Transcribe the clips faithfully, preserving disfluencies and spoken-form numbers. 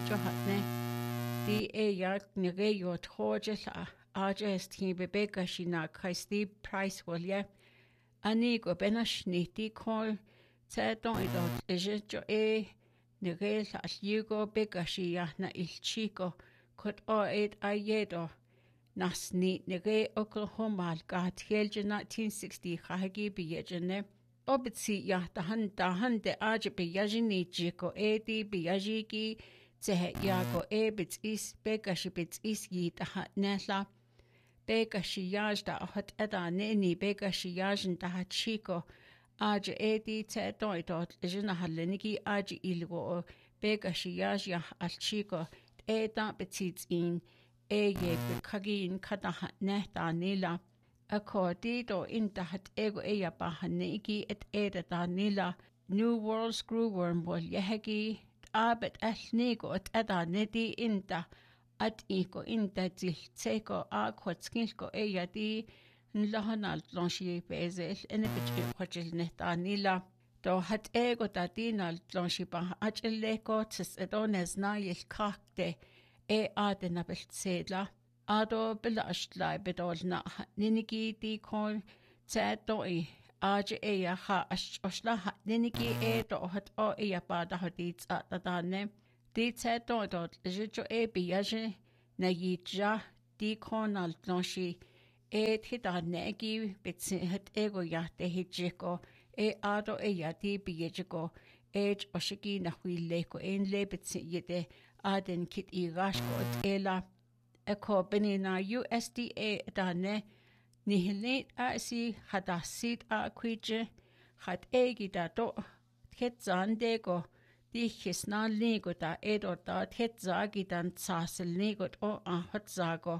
johatne di e yak nige yo tħoġel aġes tħi bebeka xina kajsti price walje ani go bena xniti kol tseton idot eġeġo e nige l-għaljugo beka xijahna il-ċiko kot o ed ajedo nasni nige Oklahoma l-għat jelġe nineteen sixty ħagi bieġene obitsi jahtahan tahan de aġe bijaġini ġiko edi bijaġigi tsehe jago e bits is beka xi bits is jitaha nesla beka xi jaġda aħat eda nini beka xi jaġn taħat ċiko aġe edi tse dojdot ġina ħalliniki aġe ilgo beka xi jaġja għal-ċiko eda bitzizin eje bikagin kadaha nehta nila akodi do intahat ego eja bahaniki et eda da nila New World Screwworm wal yehegi abet elnigo et eda nedi inta at iko inta ziltseko akwat skilko eja di nlahanal tlonxi bezel enebich ikwajil nehta nila do hat ego da dinal tlonxi bah ajilleko tis edonezna yilkakte e adena beltsedla ado bilashlai bedolna niniki di kon tsedoi aje eya ha ashla niniki e do hat o eya bada hadit atadane di tsedo dot jijo e biyaje na yija di kon al tnoshi e thidanegi bitsi het ego yahte hijiko e ado eya di biyejiko age oshiki na huileko en le bitsi yede aden kit irashko ela eko benina U S D A dane nihilit a si hadasit a kwije hat egi da do tketzandego di hisna ligo da edo da tketzagi dan tsasel ligo o a hatzago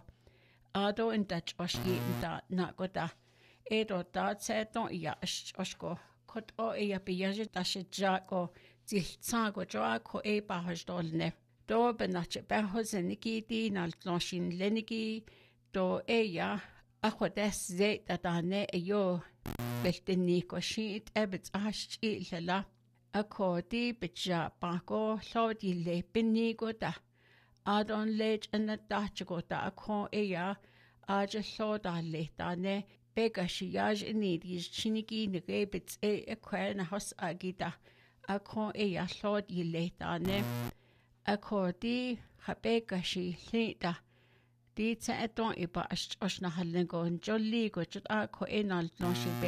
ado in dach oshi da nagoda edo da tseton ya oshko kot o ya biyaje da shijago ziltsago joako e bahajdolne do benache behozeniki di nal tloshin leniki do eya akhwades zet atane eyo belteniko shit ebet ashchi lala akodi bitja bako lodi le binigo da adon lej anatachgo da akho eya aje loda le dane bega shiyaj inidi chiniki nige bits e ekwen hos agida akho eya lodi le dane akodi habeka shi lida di tse eton iba ashna hallengo jolli go jut akho enal no shi